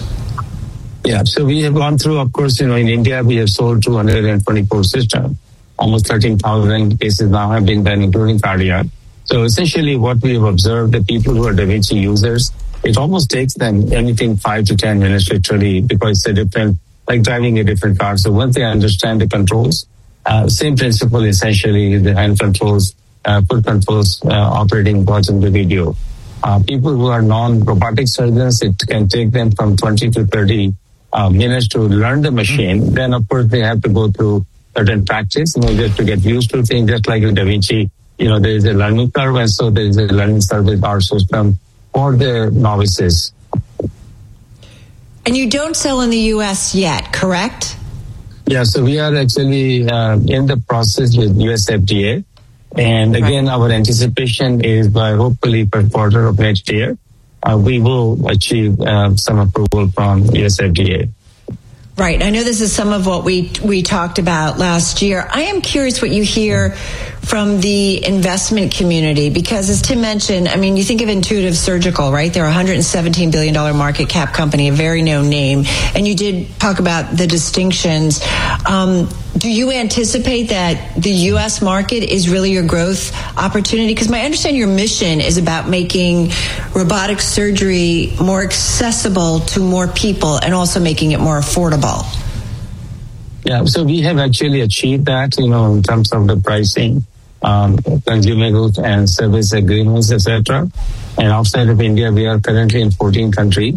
Yeah, so we have gone through, of course, you know, in India, we have sold two hundred twenty-four systems. Almost thirteen thousand cases now have been done, including cardiac. So essentially what we have observed, the people who are Da Vinci users, it almost takes them anything five to ten minutes literally, because it's a different, like driving a different car. So once they understand the controls, uh, same principle essentially, the hand controls, uh, foot controls, uh, operating, watching the video. Uh, people who are non-robotic surgeons, it can take them from twenty to thirty uh, minutes to learn the machine. Then of course they have to go through certain practice, you know, just to get used to things, just like with Da Vinci. You know, there is a learning curve, and so there is a learning curve with our system for the novices. And you don't sell in the U S yet, correct? Yeah, so we are actually uh, in the process with U S F D A. And again, right. Our anticipation is by hopefully per quarter of next year, uh, we will achieve uh, some approval from U S F D A. Right. I know this is some of what we we talked about last year. I am curious what you hear from the investment community, because as Tim mentioned, I mean, you think of Intuitive Surgical, right? They're a one hundred seventeen billion dollars market cap company, a very known name. And you did talk about the distinctions. Um, do you anticipate that the U S market is really your growth opportunity? Because my understanding your mission is about making robotic surgery more accessible to more people and also making it more affordable. Yeah, so we have actually achieved that, you know, in terms of the pricing, um, consumables and service agreements, et cetera. And outside of India, we are currently in fourteen countries.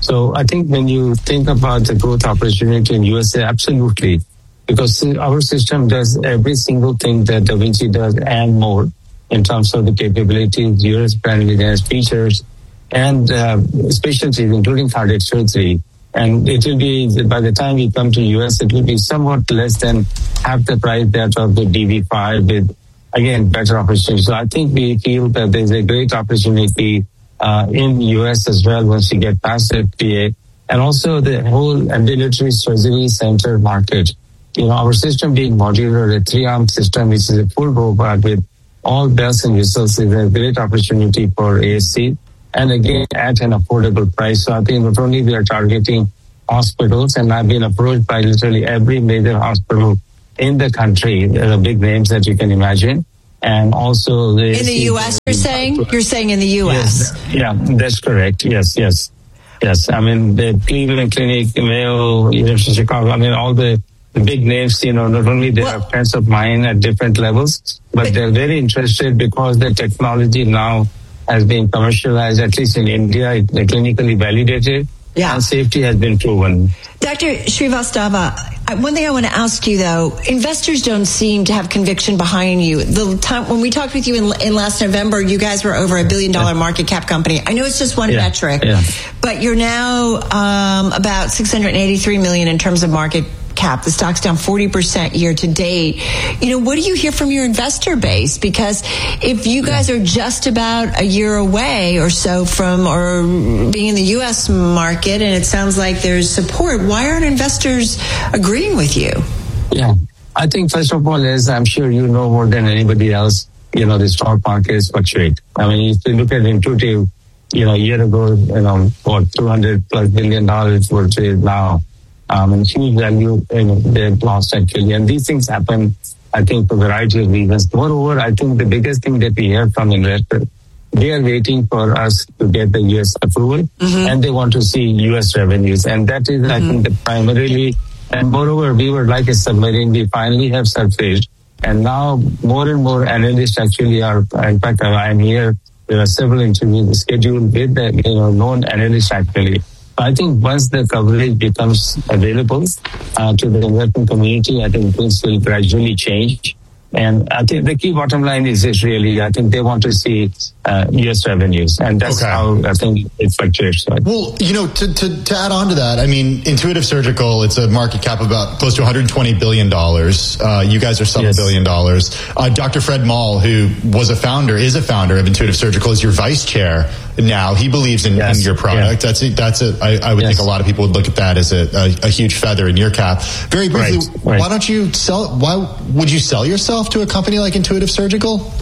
So I think when you think about the growth opportunity in U S A, absolutely, because our system does every single thing that Da Vinci does and more in terms of the capabilities, user-friendliness, features, and uh, specialties, including cardiac surgery. And it will be, by the time we come to U S, it will be somewhat less than half the price that of the D V five with, again, better opportunity. So I think we feel that there's a great opportunity uh, in U S as well once we get past F D A. And also the whole ambulatory surgery center market. You know, our system being modular, a three-arm system, which is a full robot with all bells and whistles, is a great opportunity for A S C. And again, at an affordable price. So I think not only we are targeting hospitals, and I've been approached by literally every major hospital in the country. There are big names that you can imagine. And also the in the U S, you're saying? You're saying in the U S? Yes, yeah, that's correct. Yes, yes, yes. I mean, the Cleveland Clinic, Mayo, University of Chicago, I mean, all the, the big names, you know, not only they well, are friends of mine at different levels, but, but they're very interested because the technology now has been commercialized, at least in India, it's clinically validated, yeah. and safety has been proven. Doctor Srivastava, one thing I want to ask you, though, investors don't seem to have conviction behind you. The time when we talked with you in, in last November, you guys were over a billion dollar yeah. market cap company. I know it's just one yeah. metric, yeah. but you're now um, about six hundred eighty-three million in terms of market cap. The stock's down forty percent year to date. You know, what do you hear from your investor base? Because if you guys are just about a year away or so from or being in the U S market, and it sounds like there's support, why aren't investors agreeing with you? Yeah, I think first of all, as I'm sure you know more than anybody else, you know, the stock markets fluctuate. I mean, if you look at Intuitive, you know, a year ago, you know, what, two hundred plus billion dollars worth now. Um, and huge value, you know, they've lost actually. And these things happen, I think, for a variety of reasons. Moreover, I think the biggest thing that we hear from investors, they are waiting for us to get the U S approval, mm-hmm. and they want to see U S revenues. And that is, mm-hmm. I think, the primarily, and moreover, we were like a submarine. We finally have surfaced. And now more and more analysts actually are, in fact, I'm here. There are several interviews scheduled with the, you know, known analysts actually. I think once the coverage becomes available uh, to the investment community, I think things will gradually change. And I think the key bottom line is this really, I think they want to see uh, U S revenues. And that's okay. how I think it fluctuates. Right? Well, you know, to, to, to add on to that, I mean, Intuitive Surgical, it's a market cap of about close to one hundred twenty billion dollars. Uh, you guys are sub yes. a billion dollars. Uh, Doctor Fred Moll, who was a founder, is a founder of Intuitive Surgical, is your vice chair now. He believes in, yes. in your product. Yeah. That's a, that's a, I, I would yes. think a lot of people would look at that as a, a, a huge feather in your cap. Very briefly, right. Right. why don't you sell, why would you sell yourself to a company like Intuitive Surgical?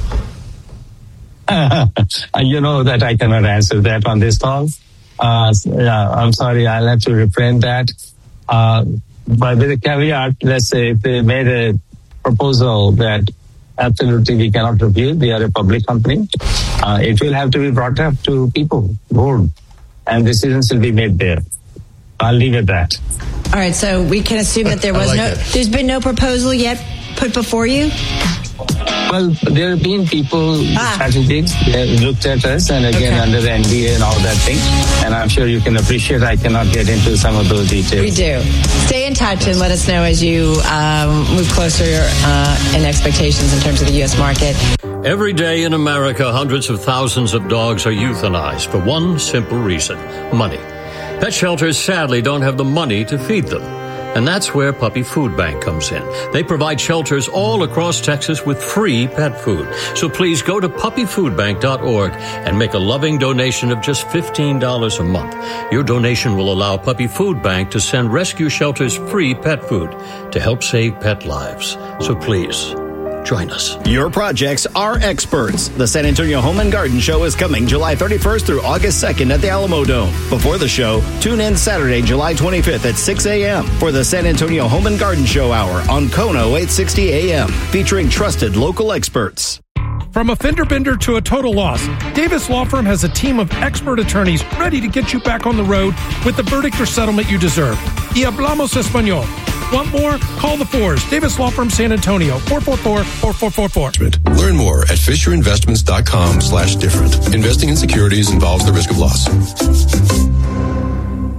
Uh, you know that I cannot answer that on this call. Uh, yeah, I'm sorry, I'll have to refrain that. Uh, but with a caveat, let's say if they made a proposal that absolutely we cannot reveal, we are a public company, uh, it will have to be brought up to people, board, and decisions will be made there. I'll leave it at that. All right, so we can assume that there was like no, it. there's been no proposal yet put before you? Well, there have been people, ah. strategics, they looked at us, and again, okay. under the N D A and all that thing. And I'm sure you can appreciate I cannot get into some of those details. We do. Stay in touch and let us know as you um, move closer uh, in expectations in terms of the U S market. Every day in America, hundreds of thousands of dogs are euthanized for one simple reason: money. Pet shelters sadly don't have the money to feed them. And that's where Puppy Food Bank comes in. They provide shelters all across Texas with free pet food. So please go to puppy food bank dot org and make a loving donation of just fifteen dollars a month. Your donation will allow Puppy Food Bank to send rescue shelters free pet food to help save pet lives. So please, join us. Your projects are experts. The San Antonio Home and Garden Show is coming July thirty-first through August second at the Alamo Dome. Before the show, tune in Saturday, July twenty-fifth at six a.m. for the San Antonio Home and Garden Show Hour on Kono eight sixty A M, featuring trusted local experts. From a fender bender to a total loss, Davis Law Firm has a team of expert attorneys ready to get you back on the road with the verdict or settlement you deserve. Y hablamos español. Want more? Call the Fours. Davis Law Firm San Antonio, four four four, four four four four. Learn more at fisher investments dot com slash different. Investing in securities involves the risk of loss.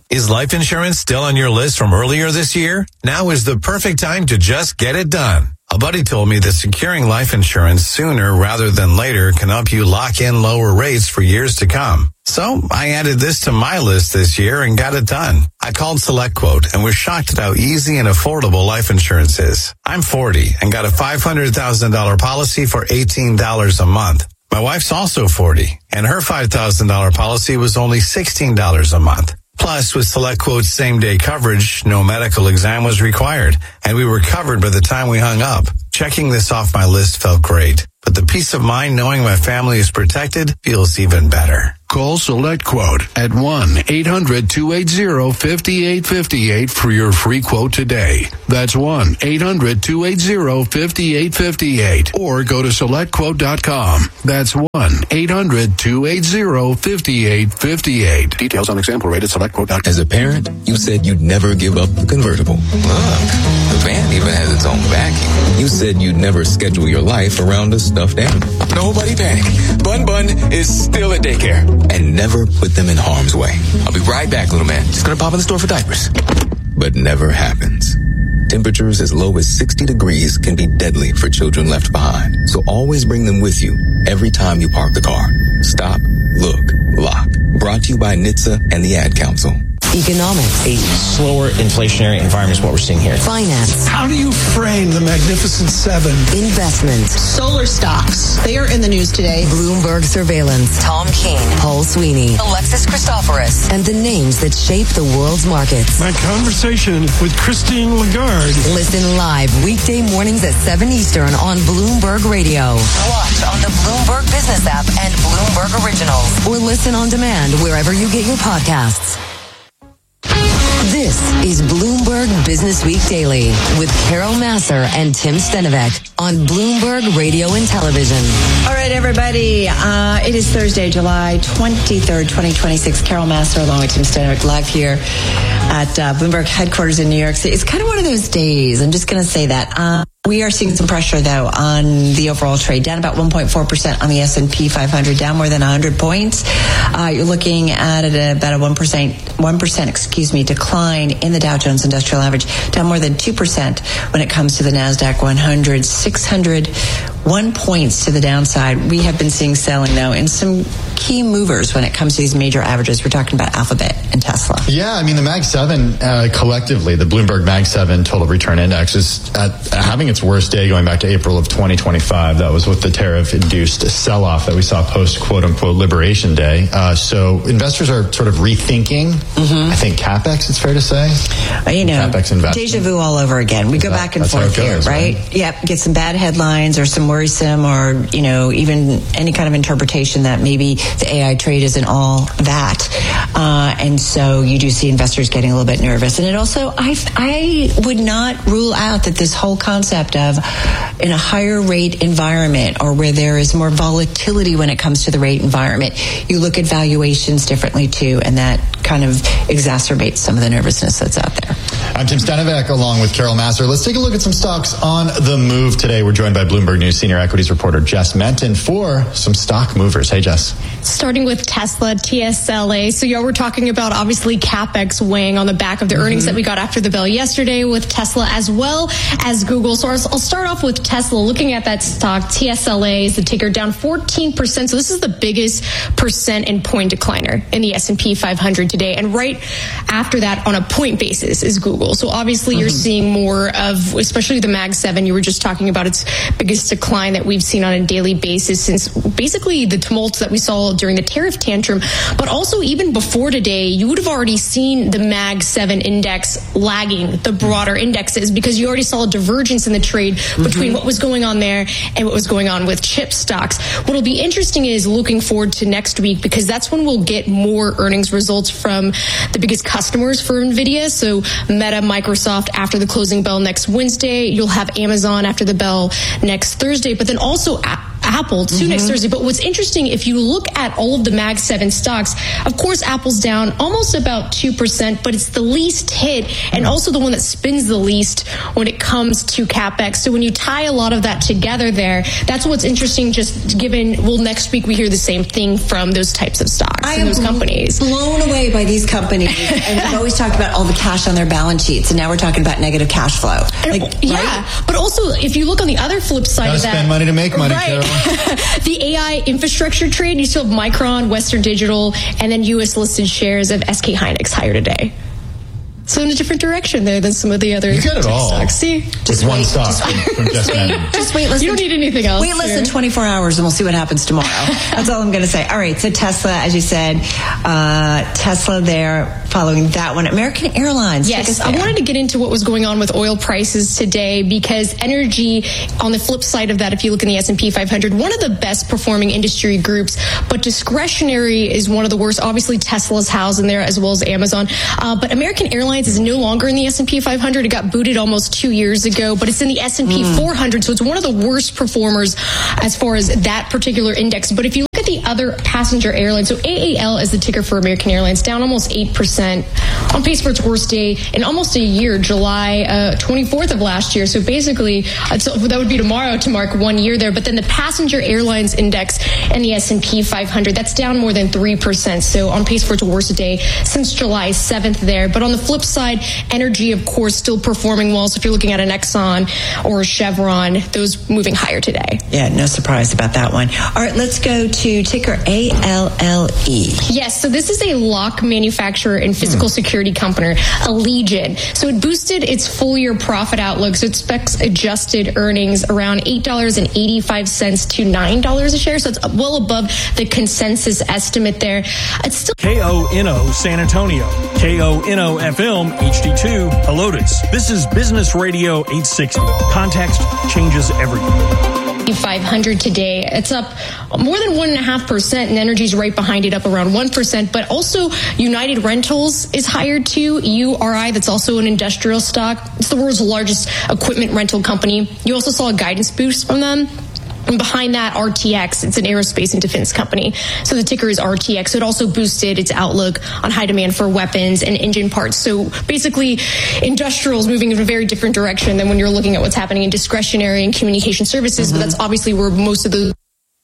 Is life insurance still on your list from earlier this year? Now is the perfect time to just get it done. A buddy told me that securing life insurance sooner rather than later can help you lock in lower rates for years to come. So I added this to my list this year and got it done. I called SelectQuote and was shocked at how easy and affordable life insurance is. I'm forty and got a five hundred thousand dollars policy for eighteen dollars a month. My wife's also forty and her five thousand dollars policy was only sixteen dollars a month. Plus, with SelectQuote's same-day coverage, no medical exam was required, and we were covered by the time we hung up. Checking this off my list felt great, but the peace of mind knowing my family is protected feels even better. Call SelectQuote at one eight hundred two eight zero five eight five eight for your free quote today. That's one eight hundred two eight zero five eight five eight. Or go to select quote dot com. That's one eight hundred two eight zero five eight five eight. Details on example rate at select quote dot com. As a parent, you said you'd never give up the convertible. Look, the van even has its own vacuum. You said you'd never schedule your life around a stuffed animal. Nobody panic. Bun Bun is still at daycare. And never put them in harm's way. I'll be right back, little man. Just gonna pop in the store for diapers. But never happens. Temperatures as low as sixty degrees can be deadly for children left behind. So always bring them with you every time you park the car. Stop, look, lock. Brought to you by N H T S A and the Ad Council. Economics. A slower inflationary environment is what we're seeing here. Finance. How do you frame the Magnificent Seven? Investment. Solar stocks. They are in the news today. Bloomberg surveillance. Tom Keene. Paul Sweeney. Alexis Christoforous. And the names that shape the world's markets. My conversation with Christine Lagarde. Listen live weekday mornings at seven Eastern on Bloomberg Radio. Watch on the Bloomberg Business app and Bloomberg Originals. Or listen on demand wherever you get your podcasts. This is Bloomberg Business Week Daily with Carol Massar and Tim Stenovec on Bloomberg Radio and Television. All right, everybody. Uh, it is Thursday, July twenty-third, twenty twenty-six. Carol Massar along with Tim Stenovec live here at uh, Bloomberg headquarters in New York City. It's kind of one of those days. I'm just going to say that. Uh, we are seeing some pressure, though, on the overall trade, down about one point four percent on the S and P five hundred, down more than one hundred points. Uh, you're looking at a, about a one percent, one percent, excuse me, decline in the Dow Jones Industrial Average, down more than two percent when it comes to the NASDAQ one hundred, six hundred one points to the downside. We have been seeing selling, though, in some key movers when it comes to these major averages. We're talking about Alphabet and Tesla. Yeah, I mean, the Mag seven uh, collectively, the Bloomberg Mag seven Total Return Index is at, having its worst day going back to April of twenty twenty-five. That was with the tariff-induced sell-off that we saw post quote-unquote Liberation Day. Uh, so investors are sort of rethinking, mm-hmm. I think, CapEx, it's fair to say. Uh, you know, CapEx investment. Deja vu all over again. We go that, back and forth goes, here, right? right? Yep, get some bad headlines or some worrisome or, you know, even any kind of interpretation that maybe the A I trade isn't all that. Uh, and so you do see investors getting a little bit nervous. And it also, I, I would not rule out that this whole concept of in a higher rate environment or where there is more volatility when it comes to the rate environment, you look at valuations differently too, and that kind of exacerbates some of the nervousness that's out there. I'm Tim Stenovec along with Carol Massar. Let's take a look at some stocks on the move today. We're joined by Bloomberg News senior equities reporter Jess Menton for some stock movers. Hey, Jess. Starting with Tesla, T S L A. So, yeah, we're talking about obviously CapEx weighing on the back of the mm-hmm. earnings that we got after the bell yesterday with Tesla as well as Google. So I'll start off with Tesla. Looking at that stock, T S L A is the ticker down fourteen percent. So this is the biggest percent and point decliner in the S and P five hundred today. And right after that, on a point basis, is Google. So obviously mm-hmm. you're seeing more of, especially the Mag seven, you were just talking about its biggest decline that we've seen on a daily basis since basically the tumults that we saw during the tariff tantrum. But also even before today, you would have already seen the Mag seven index lagging the broader indexes because you already saw a divergence in the trade mm-hmm. between what was going on there and what was going on with chip stocks. What'll be interesting is looking forward to next week because that's when we'll get more earnings results from the biggest customers for NVIDIA. So Meta, Microsoft after the closing bell next Wednesday. You'll have Amazon after the bell next Thursday. But then also Apple too mm-hmm. next Thursday. But what's interesting, if you look at all of the Mag seven stocks, of course, Apple's down almost about two percent, but it's the least hit and also the one that spins the least when it comes to CapEx. So when you tie a lot of that together there, that's what's interesting, just given, well, next week we hear the same thing from those types of stocks I and those companies. Blown away by these companies. And we've always talked about all the cash on their balance sheets, and now we're talking about negative cash flow. Like, yeah, right? But also, if you look on the other flip side Gotta of that, spend money to make money, right? The A I infrastructure trade, you still have Micron, Western Digital, and then U S listed shares of S K Hynix higher today. So in a different direction there than some of the other you got it all. stocks. See, just one stock from just wait, just wait. Listen, you don't need anything else. Wait less than twenty-four hours, and we'll see what happens tomorrow. That's all I'm going to say. All right. So Tesla, as you said, uh, Tesla there following that one. American Airlines. Yes, I wanted to get into what was going on with oil prices today, because energy, on the flip side of that, if you look in the S and P five hundred, one of the best performing industry groups, but discretionary is one of the worst. Obviously, Tesla's housed in there as well as Amazon, uh, but American Airlines is no longer in the S and P five hundred. It got booted almost two years ago, but it's in the S and P mm. four hundred, so it's one of the worst performers as far as that particular index. But if you look at the other passenger airlines, so A A L is the ticker for American Airlines, down almost eight percent, on pace for its worst day in almost a year, July uh, twenty-fourth of last year. So basically, uh, so that would be tomorrow to mark one year there. But then the passenger airlines index and the S and P five hundred, that's down more than three percent. So on pace for its worst day since July seventh there. But on the flip side, energy, of course, still performing well. So if you're looking at an Exxon or a Chevron, those moving higher today. Yeah, no surprise about that one. All right, let's go to ticker A L L E. Yes, so this is a lock manufacturer and physical hmm. security company, Allegion. So it boosted its full year profit outlook. So it expects adjusted earnings around eight dollars and eighty-five cents to nine dollars a share. So it's well above the consensus estimate there. It's still K O N O San Antonio, K O N O F M H D two Helotes. This is Business Radio eight sixty. Context changes everything. five hundred today. It's up more than one and a half percent, and energy's right behind it, up around one percent. But also, United Rentals is higher too. U R I, that's also an industrial stock. It's the world's largest equipment rental company. You also saw a guidance boost from them. And behind that, R T X, it's an aerospace and defense company. So the ticker is R T X. So it also boosted its outlook on high demand for weapons and engine parts. So basically, industrials moving in a very different direction than when you're looking at what's happening in discretionary and communication services. Mm-hmm. But that's obviously where most of the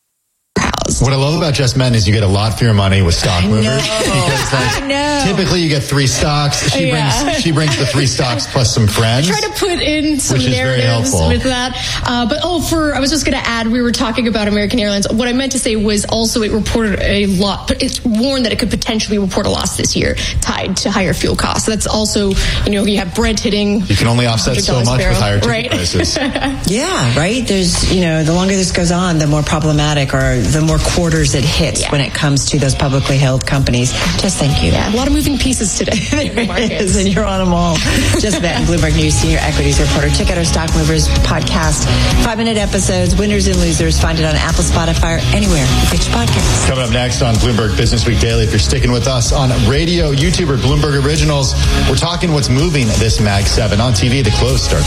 What I love about Just Men is you get a lot for your money with stock movers. Because like, I know. typically you get three stocks. She yeah. brings she brings the three stocks plus some friends. I try to put in some which is very narratives helpful. with that. Uh, but oh, for I was just going to add, we were talking about American Airlines. What I meant to say was also it reported a lot, but it's warned that it could potentially report a loss this year tied to higher fuel costs. So that's also, you know, you have Brent hitting. You can only offset so much barrel, with higher ticket right? prices. Yeah, right. There's, you know, the longer this goes on, the more problematic or the more quarters it hits yeah. when it comes to those publicly held companies. Just thank you. Yeah, a lot of moving pieces today. Is, and you're on them all. Just that, Bloomberg News senior equities reporter. Check out our Stock Movers podcast. Five minute episodes, winners and losers. Find it on Apple, Spotify, or anywhere you get your podcasts. Coming up next on Bloomberg Business Week Daily, if you're sticking with us on radio, YouTube, or Bloomberg Originals, we're talking what's moving this Mag seven on T V. The close starts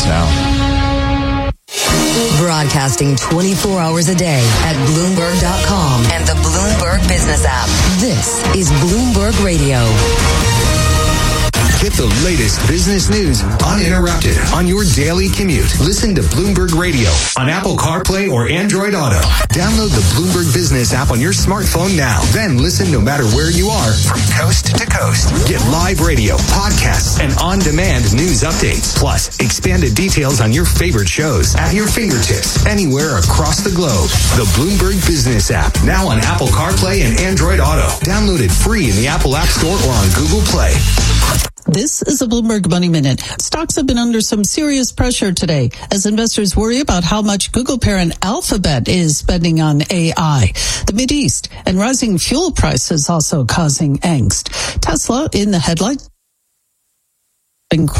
now. Broadcasting twenty-four hours a day at Bloomberg dot com and the Bloomberg Business app. This is Bloomberg Radio. Get the latest business news uninterrupted on your daily commute. Listen to Bloomberg Radio on Apple CarPlay or Android Auto. Download the Bloomberg Business app on your smartphone now. Then listen no matter where you are from coast to coast. Get live radio, podcasts, and on-demand news updates. Plus, expanded details on your favorite shows at your fingertips anywhere across the globe. The Bloomberg Business app, now on Apple CarPlay and Android Auto. Download it free in the Apple App Store or on Google Play. This is a Bloomberg Money Minute. Stocks have been under some serious pressure today as investors worry about how much Google parent Alphabet is spending on A I. The Mideast and rising fuel prices also causing angst. Tesla in the headline.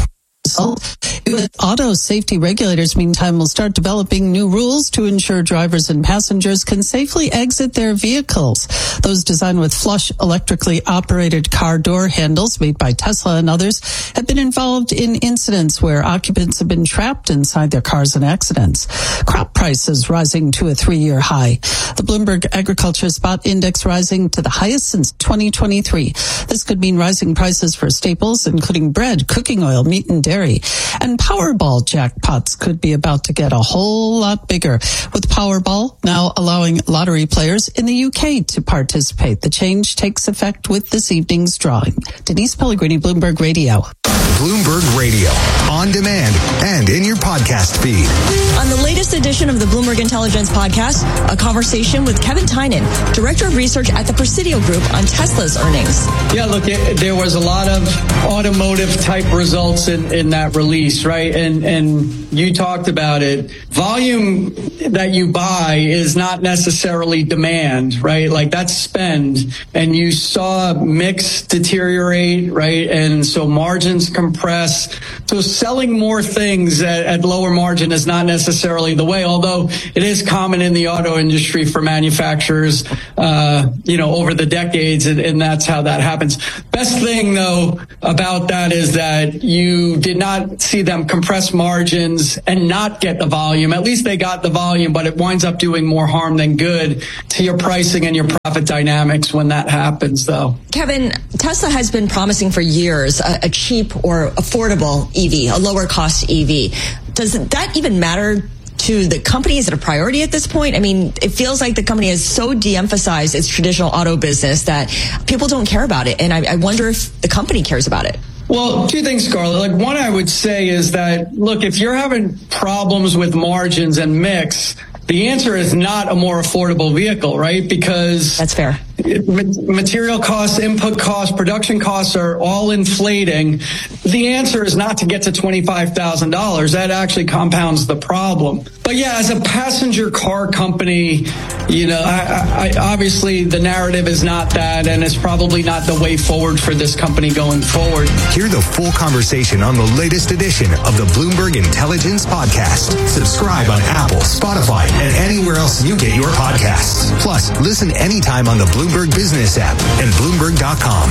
Auto safety regulators, meantime, will start developing new rules to ensure drivers and passengers can safely exit their vehicles. Those designed with flush electrically operated car door handles made by Tesla and others have been involved in incidents where occupants have been trapped inside their cars in accidents. Crop prices rising to a three-year high. The Bloomberg Agriculture Spot Index rising to the highest since twenty twenty-three. This could mean rising prices for staples, including bread, cooking oil, meat, and dairy. And Powerball jackpots could be about to get a whole lot bigger, with Powerball now allowing lottery players in the U K to participate. The change takes effect with this evening's drawing. Denise Pellegrini, Bloomberg Radio. Bloomberg Radio, on demand and in your podcast feed. On the latest edition of the Bloomberg Intelligence Podcast, a conversation with Kevin Tynan, Director of Research at the Presidio Group on Tesla's earnings. Yeah, look, it, there was a lot of automotive-type results in, in that release, right? And, and you talked about it. Volume that you buy is not necessarily demand, right? Like, that's spend. And you saw mix deteriorate, right? And so margins compress. So selling more things at, at lower margin is not necessarily the way, although it is common in the auto industry for manufacturers, uh, you know, over the decades, and, and that's how that happens. Best thing, though, about that is that you did not see them compress margins and not get the volume. At least they got the volume, but it winds up doing more harm than good to your pricing and your profit dynamics when that happens, though. Kevin, Tesla has been promising for years a, a cheap or affordable E V, a lower cost E V. Does that even matter to the company? Is it a priority at this point? I mean, it feels like the company has so de-emphasized its traditional auto business that people don't care about it. And I, I wonder if the company cares about it. Well, two things, Scarlett. Like, one I would say is that, look, if you're having problems with margins and mix, the answer is not a more affordable vehicle, right? Because that's fair. Material costs, input costs, production costs are all inflating. The answer is not to get to twenty-five thousand dollars. That actually compounds the problem. But yeah, as a passenger car company, you know, I, I, obviously the narrative is not that, and it's probably not the way forward for this company going forward. Hear the full conversation on the latest edition of the Bloomberg Intelligence Podcast. Subscribe on Apple, Spotify, and anywhere else you get your podcasts. Plus, listen anytime on the Bloomberg Business app and Bloomberg dot com.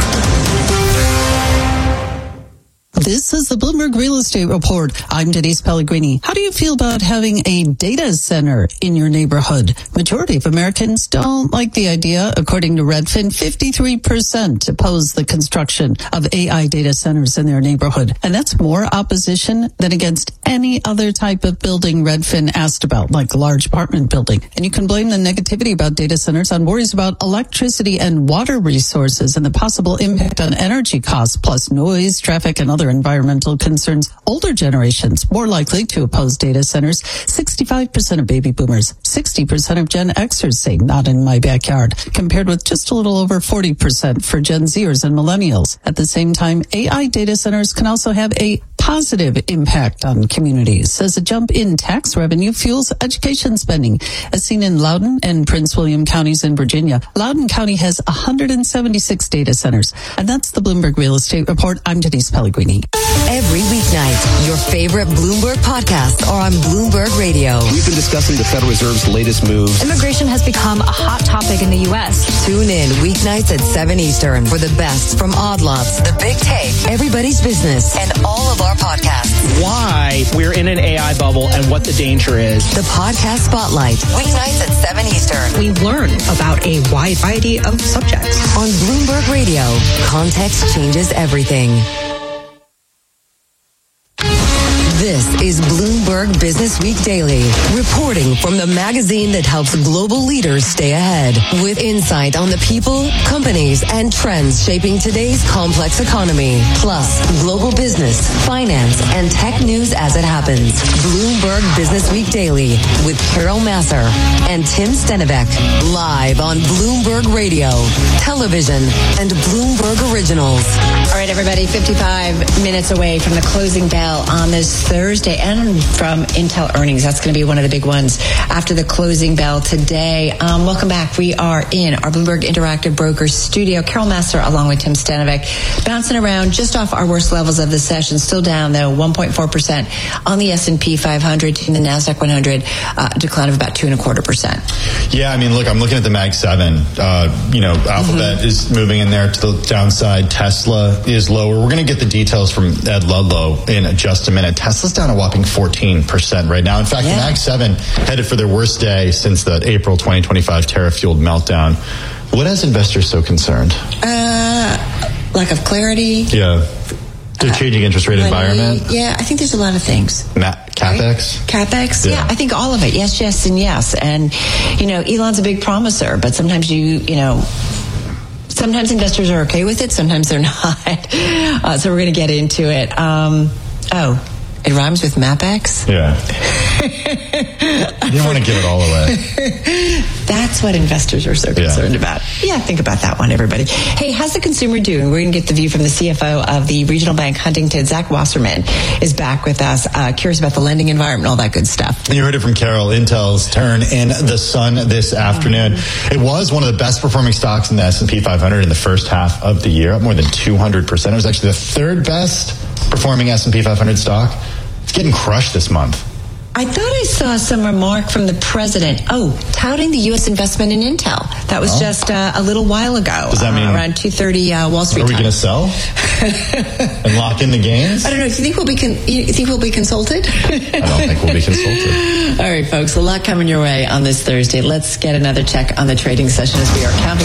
This is the Bloomberg Real Estate Report. I'm Denise Pellegrini. How do you feel about having a data center in your neighborhood? Majority of Americans don't like the idea. According to Redfin, fifty-three percent oppose the construction of A I data centers in their neighborhood. And that's more opposition than against any other type of building Redfin asked about, like a large apartment building. And you can blame the negativity about data centers on worries about electricity and water resources and the possible impact on energy costs, plus noise, traffic, and other environmental concerns. Older generations more likely to oppose data centers. sixty-five percent of baby boomers, sixty percent of Gen Xers say not in my backyard, compared with just a little over forty percent for Gen Zers and millennials. At the same time, A I data centers can also have a positive impact on communities, as a jump in tax revenue fuels education spending, as seen in Loudoun and Prince William counties in Virginia. Loudoun County has one hundred seventy-six data centers. And that's the Bloomberg Real Estate Report. I'm Denise Pellegrini. Every weeknight, your favorite Bloomberg podcasts are on Bloomberg Radio. We've been discussing the Federal Reserve's latest moves. Immigration has become a hot topic in the U S. Tune in weeknights at seven Eastern for the best from Odd Lots, The Big Take, Everybody's Business, and all of our podcasts. Why we're in an A I bubble and what the danger is. The Podcast Spotlight, weeknights at seven Eastern. We learn about a wide variety of subjects. On Bloomberg Radio, context changes everything. This is Bloomberg Business Week Daily, reporting from the magazine that helps global leaders stay ahead, with insight on the people, companies, and trends shaping today's complex economy, plus global business, finance, and tech news as it happens. Bloomberg Business Week Daily with Carol Masser and Tim Stenivek, live on Bloomberg Radio, television, and Bloomberg Originals. All right, everybody, fifty-five minutes away from the closing bell on this Thursday, and from Intel earnings. That's going to be one of the big ones after the closing bell today. Um, welcome back. We are in our Bloomberg Interactive Brokers studio. Carol Massar along with Tim Stanovic, bouncing around just off our worst levels of the session. Still down, though, one point four percent on the S and P five hundred, and the NASDAQ one hundred, uh, decline of about two and a quarter percent. Yeah, I mean, look, I'm looking at the Mag seven. Uh, you know, Alphabet mm-hmm. is moving in there to the downside. Tesla is lower. We're going to get the details from Ed Ludlow in just a minute. Tesla's down a whopping fourteen percent right now. In fact, yeah. the Mag seven headed for their worst day since the April twenty twenty-five tariff-fueled meltdown. What has investors so concerned? Uh, lack of clarity. Yeah. The changing interest rate money, environment. Yeah, I think there's a lot of things. Ma- CapEx? Right? CapEx, yeah. yeah, I think all of it. Yes, yes, and yes. And, you know, Elon's a big promiser, but sometimes you, you know, sometimes investors are okay with it, sometimes they're not. Uh, so we're going to get into it. Um, oh, it rhymes with MapX? Yeah. You didn't want to give it all away. That's what investors are so concerned yeah. about. Yeah, think about that one, everybody. Hey, how's the consumer doing? We're going to get the view from the C F O of the regional bank, Huntington. Zach Wasserman is back with us. Uh, curious about the lending environment, all that good stuff. You heard it from Carol. Intel's turn in the sun this afternoon. Mm-hmm. It was one of the best performing stocks in the S and P five hundred in the first half of the year, up more than two hundred percent. It was actually the third best performing S and P five hundred stock. It's getting crushed this month. I thought I saw some remark from the president, oh, touting the U S investment in Intel. That was oh. just uh, a little while ago. Does that mean? Uh, around two thirty uh, Wall Street Are we time. going to sell? And lock in the gains? I don't know. Do you think we'll be, con- you think we'll be consulted? I don't think we'll be consulted. All right, folks. A lot coming your way on this Thursday. Let's get another check on the trading session as we are counting